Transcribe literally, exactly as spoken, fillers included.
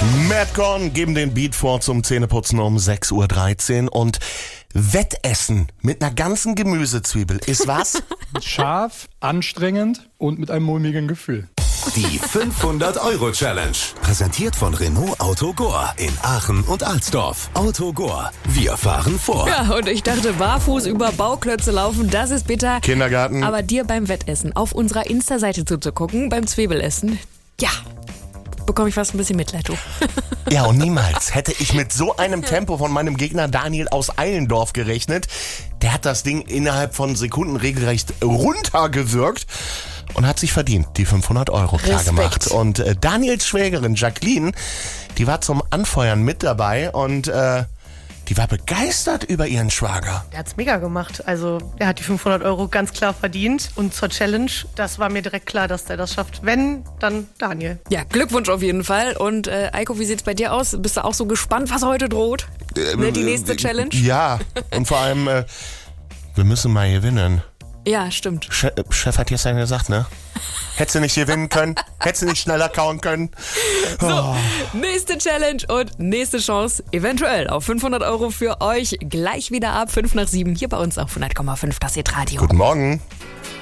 Madcon geben den Beat vor zum Zähneputzen um sechs Uhr dreizehn und Wettessen mit einer ganzen Gemüsezwiebel ist was? Scharf, anstrengend und mit einem mulmigen Gefühl. Die fünfhundert-Euro-Challenge. Präsentiert von Renault Autogor in Aachen und Alsdorf. Autogor, wir fahren vor. Ja, und ich dachte, barfuß über Bauklötze laufen, das ist bitter. Kindergarten. Aber dir beim Wettessen auf unserer Insta-Seite zuzugucken, beim Zwiebelessen, ja, bekomme ich fast ein bisschen Mitleid, du. Ja, und niemals hätte ich mit so einem Tempo von meinem Gegner Daniel aus Eilendorf gerechnet. Der hat das Ding innerhalb von Sekunden regelrecht runtergewürgt und hat sich verdient, die fünfhundert Euro klar gemacht. Und äh, Daniels Schwägerin Jacqueline, die war zum Anfeuern mit dabei und äh, die war begeistert über ihren Schwager. Der hat's mega gemacht. Also er hat die fünfhundert Euro ganz klar verdient. Und zur Challenge, das war mir direkt klar, dass der das schafft. Wenn, dann Daniel. Ja, Glückwunsch auf jeden Fall. Und äh, Eiko, wie sieht's bei dir aus? Bist du auch so gespannt, was heute droht? Äh, ne, die nächste äh, Challenge? Ja, und vor allem, äh, wir müssen mal gewinnen. Ja, stimmt. Che- Chef hat gestern gesagt, ne? Hättest du nicht gewinnen können? Hättest du nicht schneller kauen können? So, Oh. nächste Challenge und nächste Chance eventuell auf fünfhundert Euro für euch. Gleich wieder ab fünf nach sieben hier bei uns auf hundert Komma fünf das Hit Radio. Guten Morgen.